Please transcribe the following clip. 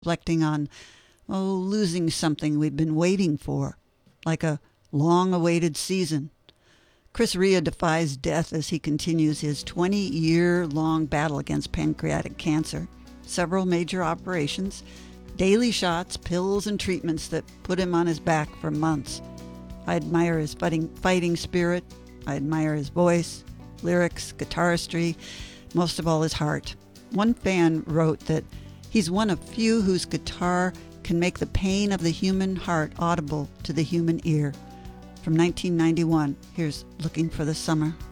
reflecting on, losing something we'd been waiting for, like a long-awaited season. Chris Rea defies death as he continues his 20-year-long battle against pancreatic cancer. Several major operations, daily shots, pills, and treatments that put him on his back for months. I admire his fighting spirit. I admire his voice, lyrics, guitaristry, most of all his heart. One fan wrote that he's one of few whose guitar can make the pain of the human heart audible to the human ear. From 1991, here's Looking for the Summer.